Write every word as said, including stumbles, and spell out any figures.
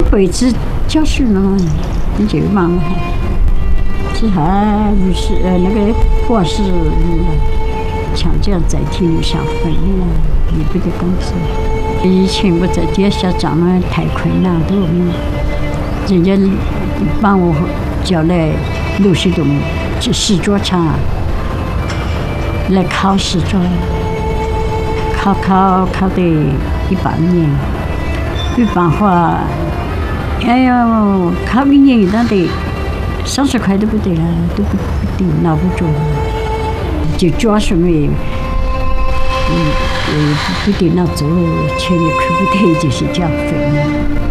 辈子教书了嘛，你就忙了。其他律师呃那个博士，强这样载体留下分了，也不得工资。以前我在底下账了太困难了，人家把我叫来六十多石桌厂来考试桌，考考考得一半年，没办法。哎呦，考一年那得三十块都不得了，都不不得拿不住，就主要是没，嗯，呃，不得拿走，钱也亏不得，就是这样分。